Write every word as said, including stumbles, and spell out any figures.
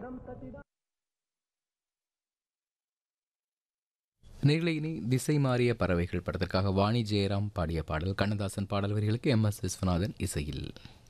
நிகழ்ச்சியினை திசை மாறிய பறவைகள் படத்திற்காக வாணி ஜெயராம் பாடிய பாடல், கண்ணதாசன் பாடல் வரிகளுக்கு எம் எஸ் விஸ்வநாதன் இசையில்.